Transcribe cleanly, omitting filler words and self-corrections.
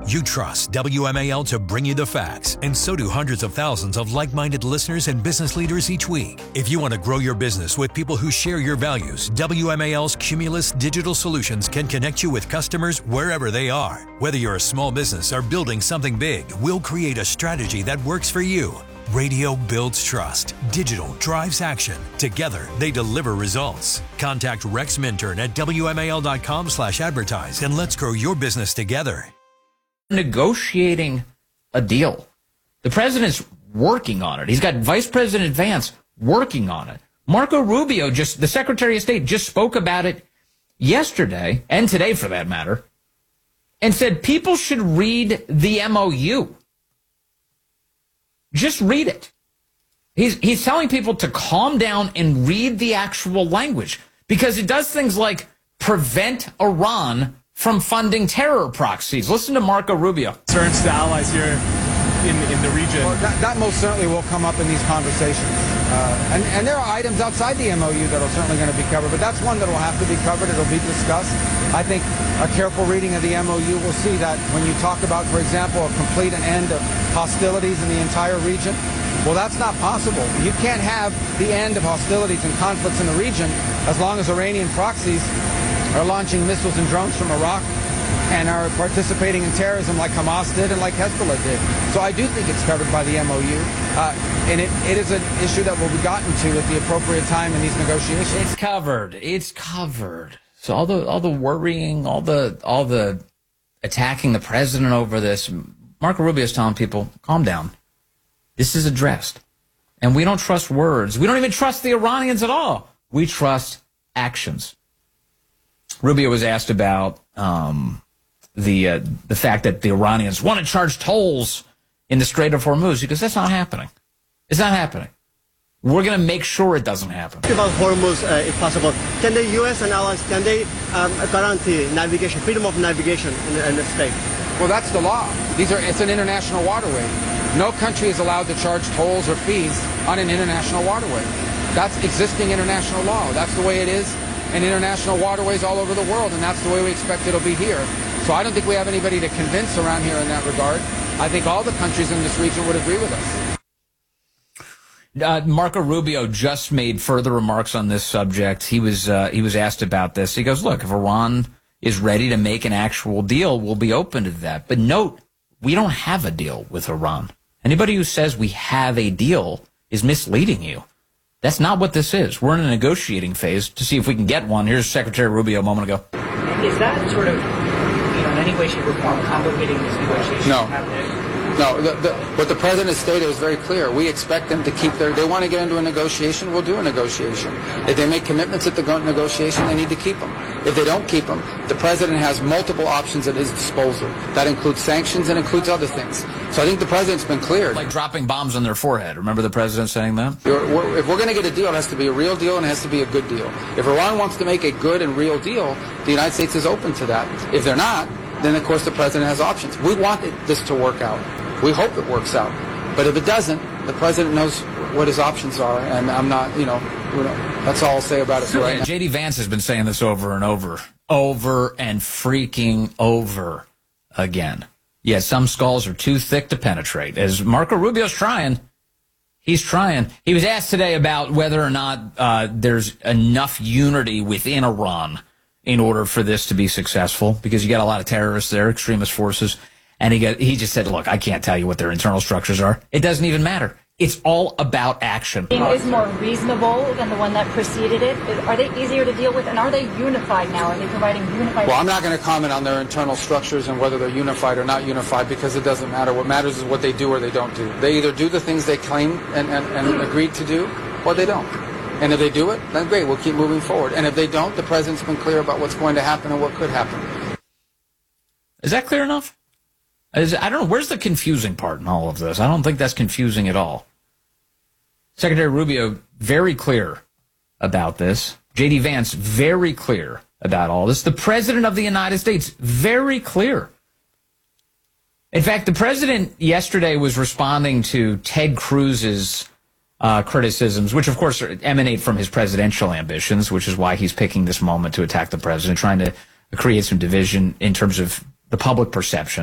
You trust WMAL to bring you the facts, and so do hundreds of thousands of like-minded listeners and business leaders each week. If you want to grow your business with people who share your values, WMAL's Cumulus Digital Solutions can connect you with customers wherever they are. Whether you're a small business or building something big, we'll create a strategy that works for you. Radio builds trust. Digital drives action. Together, they deliver results. Contact Rex Minturn at WMAL.com/advertise and let's grow your business together. Negotiating a deal. The president's working on it. He's got Vice President Vance working on it. Marco Rubio, the Secretary of State, just spoke about it yesterday, and today for that matter, and said people should read the MOU. Just read it. He's telling people to calm down and read the actual language, because it does things like prevent Iran from funding terror proxies. Listen to Marco Rubio. Concerns to allies here in the region. Well, that most certainly will come up in these conversations. And there are items outside the MOU that are certainly going to be covered, but that's one that will have to be covered. It'll be discussed. I think a careful reading of the MOU will see that when you talk about, for example, a complete end of hostilities in the entire region, well, that's not possible. You can't have the end of hostilities and conflicts in the region as long as Iranian proxies are launching missiles and drones from Iraq and are participating in terrorism like Hamas did and like Hezbollah did. So I do think it's covered by the MOU, and it is an issue that will be gotten to at the appropriate time in these negotiations. It's covered. It's covered. So all the worrying, all the attacking the president over this, Marco Rubio is telling people, calm down. This is addressed. And we don't trust words. We don't even trust the Iranians at all. We trust actions. Rubio was asked about the fact that the Iranians want to charge tolls in the Strait of Hormuz. He goes, that's not happening. It's not happening. We're going to make sure it doesn't happen. About Hormuz, if possible, can the U.S. and allies, can they guarantee navigation, freedom of navigation in the state? Well, that's the law. It's an international waterway. No country is allowed to charge tolls or fees on an international waterway. That's existing international law. That's the way it is in international waterways all over the world, and that's the way we expect it'll be here. So I don't think we have anybody to convince around here in that regard. I think all the countries in this region would agree with us. Marco Rubio just made further remarks on this subject. He was asked about this. He goes, look, if Iran is ready to make an actual deal, we'll be open to that. But note, we don't have a deal with Iran. Anybody who says we have a deal is misleading you. That's not what this is. We're in a negotiating phase to see if we can get one. Here's Secretary Rubio a moment ago. Is that sort of, in any way, shape, or form complicating this negotiation? No. What the president stated was very clear. We expect them to keep they want to get into a negotiation, we'll do a negotiation. If they make commitments at the negotiation, they need to keep them. If they don't keep them, the president has multiple options at his disposal. That includes sanctions and includes other things. So I think the president's been clear. Like dropping bombs on their forehead. Remember the president saying that? If we're going to get a deal, it has to be a real deal and it has to be a good deal. If Iran wants to make a good and real deal, the United States is open to that. If they're not, then of course the president has options. We want this to work out. We hope it works out. But if it doesn't, the president knows what his options are, and I'm not, that's all I'll say about it right now. J.D. Vance has been saying this over and over and freaking over again. Yeah, some skulls are too thick to penetrate. As Marco Rubio's trying, he's trying. He was asked today about whether or not there's enough unity within Iran in order for this to be successful, because you got a lot of terrorists there, extremist forces. And he just said, look, I can't tell you what their internal structures are. It doesn't even matter. It's all about action. Is more reasonable than the one that preceded it? Are they easier to deal with? And are they unified now? Are they providing unified? Well, I'm not going to comment on their internal structures and whether they're unified or not unified, because it doesn't matter. What matters is what they do or they don't do. They either do the things they claim and agreed to do, or they don't. And if they do it, then great, we'll keep moving forward. And if they don't, the president's been clear about what's going to happen and what could happen. Is that clear enough? I don't know. Where's the confusing part in all of this? I don't think that's confusing at all. Secretary Rubio, very clear about this. J.D. Vance, very clear about all this. The President of the United States, very clear. In fact, the President yesterday was responding to Ted Cruz's criticisms, which, of course, emanate from his presidential ambitions, which is why he's picking this moment to attack the President, trying to create some division in terms of the public perception.